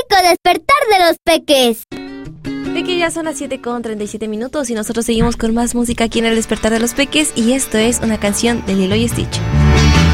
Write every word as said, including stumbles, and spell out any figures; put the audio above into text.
Mágico despertar de los peques. De que ya son las siete con treinta y siete minutos y nosotros seguimos con más música aquí en el despertar de los peques, y esto es una canción de Lilo y Stitch.